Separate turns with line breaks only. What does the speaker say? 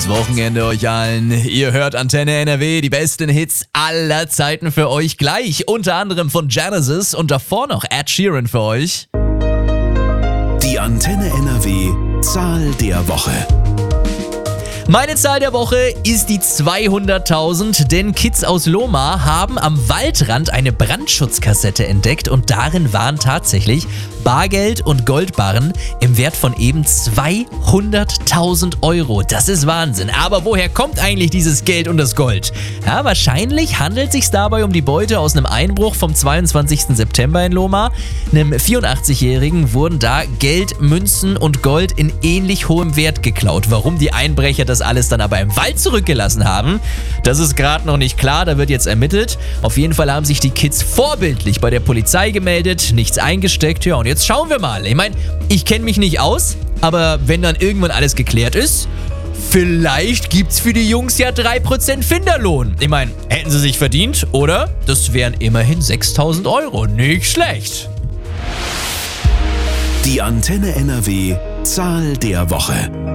Wochenende euch allen. Ihr hört Antenne NRW, die besten Hits aller Zeiten für euch gleich. Unter anderem von Genesis und davor noch Ed Sheeran für euch.
Die Antenne NRW Zahl der Woche.
Meine Zahl der Woche ist die 200.000, denn Kids aus Lohmar haben am Waldrand eine Brandschutzkassette entdeckt und darin waren tatsächlich Bargeld und Goldbarren im Wert von eben 200.000 Euro. Das ist Wahnsinn. Aber woher kommt eigentlich dieses Geld und das Gold? Ja, wahrscheinlich handelt es sich dabei um die Beute aus einem Einbruch vom 22. September in Lohmar. Einem 84-Jährigen wurden da Geld, Münzen und Gold in ähnlich hohem Wert geklaut. Warum die Einbrecher das alles dann aber im Wald zurückgelassen haben, das ist gerade noch nicht klar, da wird jetzt ermittelt. Auf jeden Fall haben sich die Kids vorbildlich bei der Polizei gemeldet, nichts eingesteckt. Ja, und jetzt schauen wir mal. Ich meine, ich kenne mich nicht aus, aber wenn dann irgendwann alles geklärt ist, vielleicht gibt's für die Jungs ja 3% Finderlohn. Ich meine, hätten sie sich verdient, oder? Das wären immerhin 6.000 Euro. Nicht schlecht.
Die Antenne NRW Zahl der Woche.